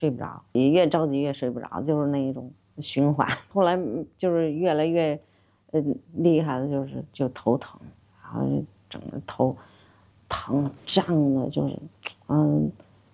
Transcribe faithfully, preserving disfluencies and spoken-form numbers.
睡不着，也越着急越睡不着，就是那一种循环。后来就是越来越，嗯，厉害的就是就头疼，然后整个头疼胀的，就是，嗯。